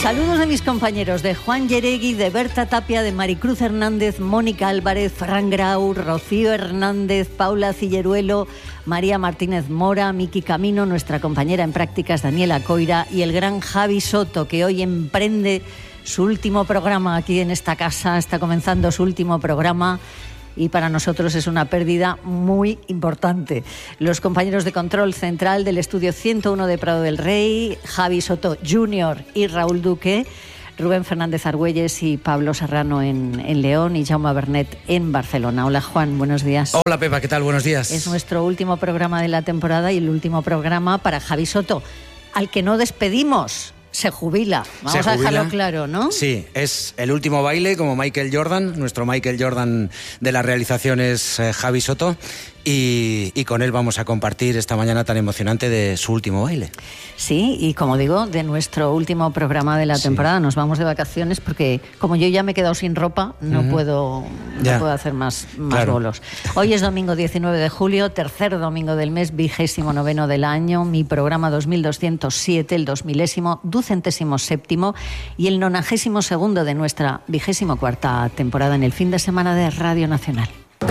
Saludos de mis compañeros, de Juan Yeregui, de Berta Tapia, de Maricruz Hernández, Mónica Álvarez, Fran Grau, Rocío Hernández, Paula Cilleruelo, María Martínez Mora, Miki Camino, nuestra compañera en prácticas Daniela Coira y el gran Javi Soto, que hoy emprende su último programa aquí en esta casa, está comenzando su último programa. Y para nosotros es una pérdida muy importante. Los compañeros de control central del estudio 101 de Prado del Rey, Javi Soto Jr. y Raúl Duque, Rubén Fernández Argüelles y Pablo Serrano en León y Jaume Bernet en Barcelona. Hola Juan, buenos días. Hola Pepa, ¿qué tal? Buenos días. Es nuestro último programa de la temporada y el último programa para Javi Soto, al que no despedimos. Se jubila, vamos a dejarlo claro, ¿no? Sí, es el último baile como Michael Jordan, nuestro Michael Jordan de la realización es Javi Soto y con él vamos a compartir esta mañana tan emocionante de su último baile. Sí, y como digo, de nuestro último programa de la temporada. Nos vamos de vacaciones porque como yo ya me he quedado sin ropa, no puedo hacer más bolos. Hoy es domingo 19 de julio, tercer domingo del mes, 29º del año, mi programa 2207, el 2027º y el 92º de nuestra 24ª temporada en el fin de semana de Radio Nacional.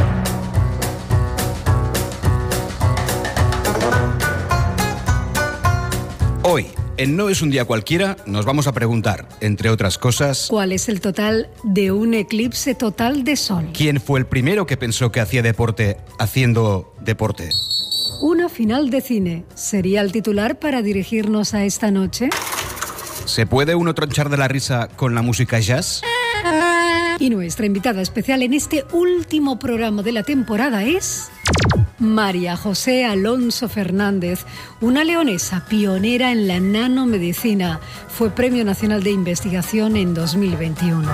Hoy, en No es un día cualquiera, nos vamos a preguntar, entre otras cosas... ¿Cuál es el total de un eclipse total de sol? ¿Quién fue el primero que pensó que hacía deporte haciendo deporte? Una final de cine. ¿Sería el titular para dirigirnos a esta noche? ¿Se puede uno tronchar de la risa con la música jazz? Y nuestra invitada especial en este último programa de la temporada es... María José Alonso Fernández, una leonesa pionera en la nanomedicina. Fue Premio Nacional de Investigación en 2021.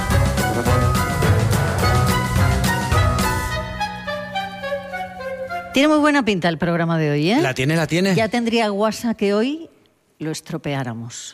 Tiene muy buena pinta el programa de hoy, ¿eh? La tiene. Ya tendría guasa que hoy lo estropeáramos.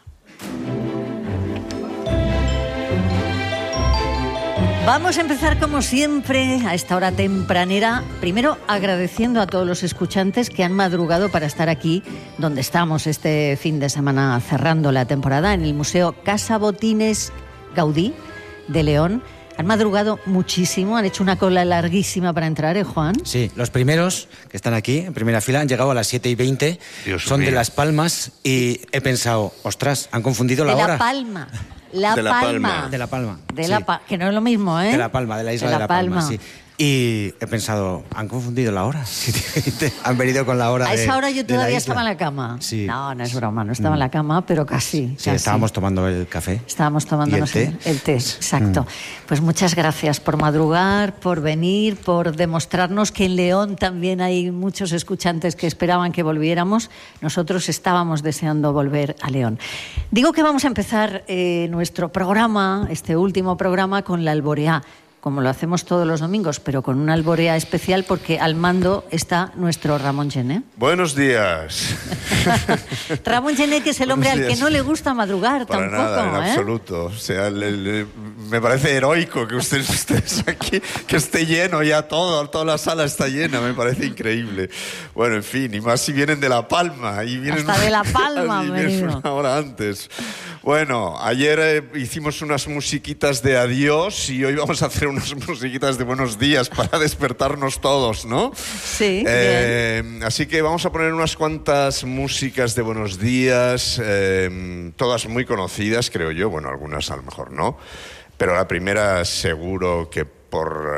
Vamos a empezar como siempre a esta hora tempranera, primero agradeciendo a todos los escuchantes que han madrugado para estar aquí donde estamos este fin de semana cerrando la temporada en el Museo Casa Botines Gaudí de León. Han madrugado muchísimo, han hecho una cola larguísima para entrar, ¿eh, Juan? Sí, los primeros que están aquí en primera fila han llegado a las 7:20, son de Las Palmas y he pensado, ostras, han confundido la hora. De La Palma. De La Palma. Que no es lo mismo, ¿eh? De La Palma, de la isla de La Palma, sí. Y he pensado, han confundido la hora. Han venido con la hora de... A esa hora yo todavía estaba en la cama. Sí. No es broma, no estaba en la cama, pero casi. Sí, estábamos tomando el café. Estábamos tomándonos el té, exacto. Pues muchas gracias por madrugar, por venir, por demostrarnos que en León también hay muchos escuchantes que esperaban que volviéramos. Nosotros estábamos deseando volver a León. Digo que vamos a empezar nuestro programa, este último programa, con la alboreá, como lo hacemos todos los domingos, pero con una alborea especial porque al mando está nuestro Ramón Gené. Buenos díes. Ramón Gené, que es el hombre al que no le gusta madrugar para tampoco. Nada, en absoluto. O sea, me parece heroico que ustedes aquí, que esté lleno ya toda la sala está llena, me parece increíble. Bueno, en fin, y más si vienen de La Palma. Y vienen hasta de La Palma, una hora antes. Bueno, ayer hicimos unas musiquitas de adiós y hoy vamos a hacer unas musiquitas de buenos días para despertarnos todos, ¿no? Sí, bien. Así que vamos a poner unas cuantas músicas de buenos días, todas muy conocidas, creo yo. Bueno, algunas a lo mejor no, pero la primera seguro que por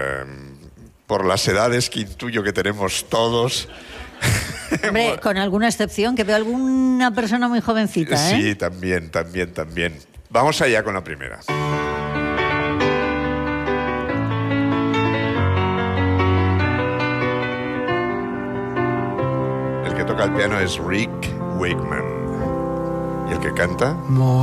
las edades que intuyo que tenemos todos... Hombre, con alguna excepción, que veo alguna persona muy jovencita, ¿eh? Sí, también. Vamos allá con la primera. El que toca el piano es Rick Wakeman. ¿Y el que canta?